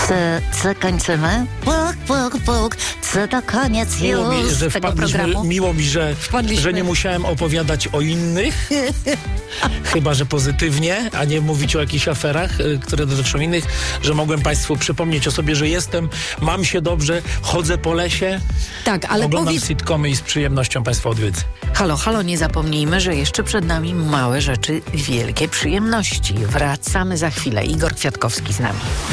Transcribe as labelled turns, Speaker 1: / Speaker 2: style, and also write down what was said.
Speaker 1: Co kończymy? Puk. Co to koniec
Speaker 2: Miło mi,
Speaker 1: już
Speaker 2: że
Speaker 1: tego
Speaker 2: wpadliśmy,
Speaker 1: programu?
Speaker 2: miło mi, że
Speaker 1: Wpadliśmy.
Speaker 2: nie musiałem opowiadać o innych, chyba że pozytywnie, a nie mówić o jakichś aferach, które dotyczą innych, że mogłem Państwu przypomnieć o sobie, że jestem, mam się dobrze, chodzę po lesie,
Speaker 3: Tak, ale
Speaker 2: oglądam
Speaker 3: powiedz...
Speaker 2: sitcomy i z przyjemnością Państwa odwiedzę.
Speaker 3: Halo, nie zapomnijmy, że jeszcze przed nami małe rzeczy, wielkie przyjemności. Wracamy za chwilę. Igor Kwiatkowski z nami.